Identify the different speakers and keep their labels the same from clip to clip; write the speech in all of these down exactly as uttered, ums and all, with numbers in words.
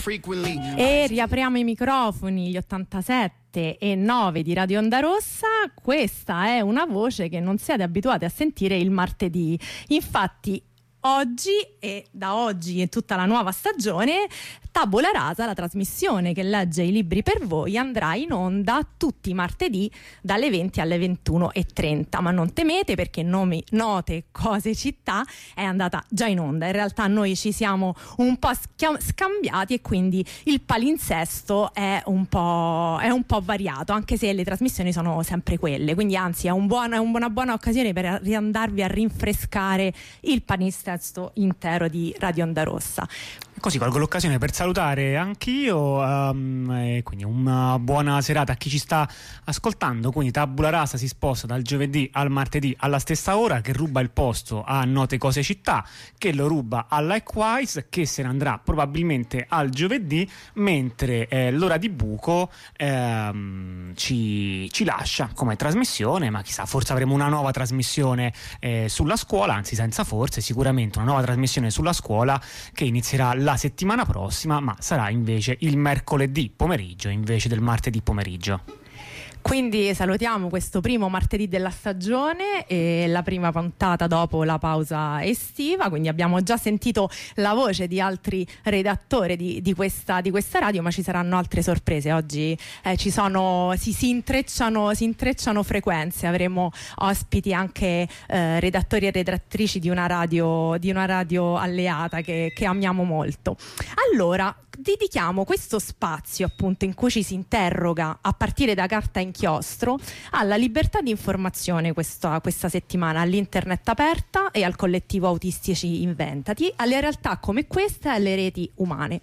Speaker 1: E riapriamo i microfoni, gli ottantasette e nove di Radio Onda Rossa. Questa è una voce che non siete abituati a sentire il martedì. Infatti oggi e da oggi e tutta la nuova stagione Tabula Rasa, la trasmissione che legge i libri per voi, andrà in onda tutti i martedì dalle venti alle ventuno e trenta. Ma non temete, perché Nomi, Note, Cose, Città è andata già in onda. In realtà noi ci siamo un po' schia- scambiati e quindi il palinsesto è un po', è un po' variato, anche se le trasmissioni sono sempre quelle. Quindi anzi è, un buon, è una buona occasione per riandarvi a rinfrescare il palinsesto intero di Radio Onda Rossa.
Speaker 2: Così colgo l'occasione per salutare anch'io, um, e quindi una buona serata a chi ci sta ascoltando. Quindi Tabula Rasa si sposta dal giovedì al martedì alla stessa ora, che ruba il posto a Note, Cose, Città, che lo ruba a Likewise, che se ne andrà probabilmente al giovedì, mentre eh, l'ora di buco ehm, ci, ci lascia come trasmissione. Ma chissà, forse avremo una nuova trasmissione eh, sulla scuola, anzi senza forse, sicuramente una nuova trasmissione sulla scuola che inizierà la settimana prossima, ma sarà invece il mercoledì pomeriggio invece del martedì pomeriggio.
Speaker 1: Quindi salutiamo questo primo martedì della stagione e la prima puntata dopo la pausa estiva. Quindi abbiamo già sentito la voce di altri redattori di, di, questa, di questa radio, ma ci saranno altre sorprese. Oggi eh, ci sono, si, si, intrecciano, si intrecciano frequenze. Avremo ospiti anche eh, redattori e redattrici di una radio, di una radio alleata che, che amiamo molto. Allora, dedichiamo questo spazio appunto in cui ci si interroga a partire da carta inchiostro alla libertà di informazione questa, questa settimana, all'internet aperta e al collettivo Autistici Inventati, alle realtà come questa e alle reti umane.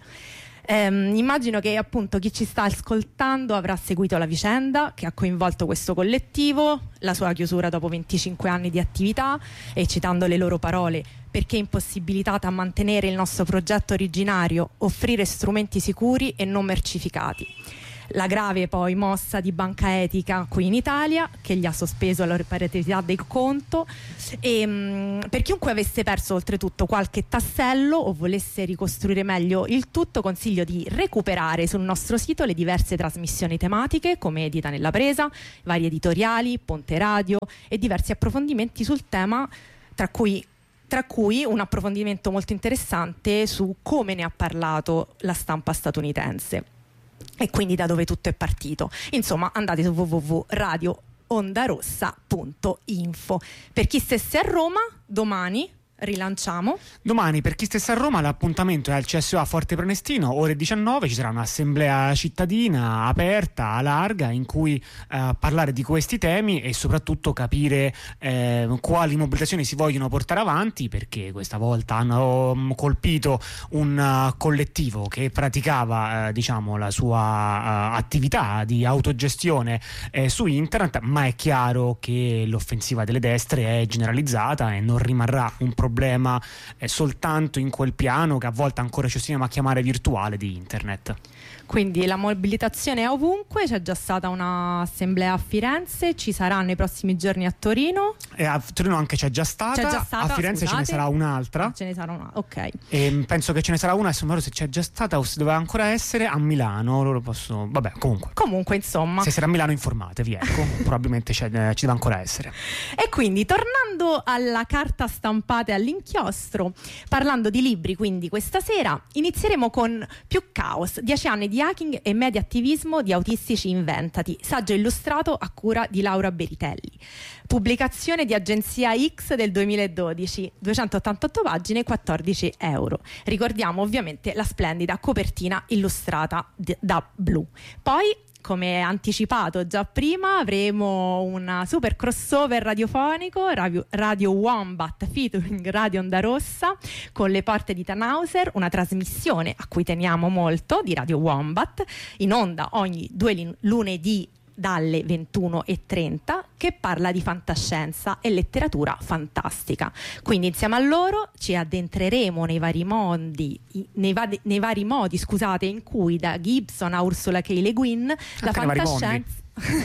Speaker 1: Um, immagino che appunto chi ci sta ascoltando avrà seguito la vicenda che ha coinvolto questo collettivo, la sua chiusura dopo venticinque anni di attività, e citando le loro parole: perché impossibilitata a mantenere il nostro progetto originario, offrire strumenti sicuri e non mercificati. La grave poi mossa di Banca Etica qui in Italia, che gli ha sospeso l'operatività del conto, e mh, per chiunque avesse perso oltretutto qualche tassello o volesse ricostruire meglio il tutto, consiglio di recuperare sul nostro sito le diverse trasmissioni tematiche come Edita nella Presa, vari editoriali, Ponte Radio e diversi approfondimenti sul tema, tra cui tra cui un approfondimento molto interessante su come ne ha parlato la stampa statunitense e quindi da dove tutto è partito. Insomma, andate su w w w punto radio onda rossa punto info. Per chi stesse a Roma, domani rilanciamo.
Speaker 2: Domani, per chi stesse a Roma, l'appuntamento è al C S O A Forte Prenestino, ore diciannove. Ci sarà un'assemblea cittadina aperta, larga, in cui eh, parlare di questi temi e soprattutto capire eh, quali mobilitazioni si vogliono portare avanti, perché questa volta hanno um, colpito un uh, collettivo che praticava uh, diciamo la sua uh, attività di autogestione eh, su internet, ma è chiaro che l'offensiva delle destre è generalizzata e non rimarrà un problema problema eh, soltanto in quel piano che a volte ancora ci ostiniamo a chiamare virtuale di internet.
Speaker 1: Quindi la mobilitazione è ovunque, c'è già stata un'assemblea a Firenze, ci sarà nei prossimi giorni a Torino.
Speaker 2: E a Torino anche c'è già stata,
Speaker 1: c'è già stata
Speaker 2: a Firenze
Speaker 1: scusate.
Speaker 2: ce ne sarà un'altra.
Speaker 1: Ah, ce ne sarà una, ok.
Speaker 2: E penso che ce ne sarà una, se c'è già stata o se doveva ancora essere a Milano, loro possono, vabbè, comunque.
Speaker 1: Comunque, insomma.
Speaker 2: Se sarà a Milano informatevi, ecco, probabilmente c'è, eh, ci deve ancora essere.
Speaker 1: E quindi, tornando alla carta stampata e all'inchiostro, parlando di libri, quindi questa sera inizieremo con Più Caos, dieci anni di hacking e media attivismo di Autistici Inventati, saggio illustrato a cura di Laura Beritelli. Pubblicazione di Agenzia X del duemiladodici, duecentottantotto pagine, quattordici euro. Ricordiamo ovviamente la splendida copertina illustrata d- da Blu. Poi, come anticipato già prima, avremo una super crossover radiofonico, Radio, Radio Wombat featuring Radio Onda Rossa con Le Porte di Tannhauser, una trasmissione a cui teniamo molto di Radio Wombat, in onda ogni due lunedì dalle ventuno e trenta, che parla di fantascienza e letteratura fantastica. Quindi insieme a loro ci addentreremo nei vari mondi nei, va- nei vari modi scusate in cui da Gibson a Ursula K. Le Guin la fantascienza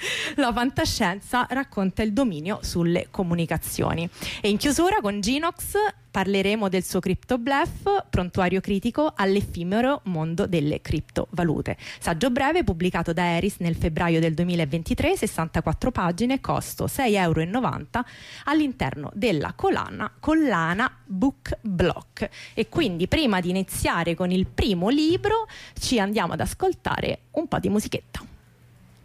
Speaker 1: La fantascienza racconta il dominio sulle comunicazioni. E in chiusura con Ginox parleremo del suo CryptoBluff, prontuario critico all'effimero mondo delle criptovalute. Saggio breve pubblicato da Eris nel febbraio del duemilaventitré, sessantaquattro pagine, costo sei euro e novanta all'interno della collana, collana Book Block. E quindi prima di iniziare con il primo libro ci andiamo ad ascoltare un po' di musichetta.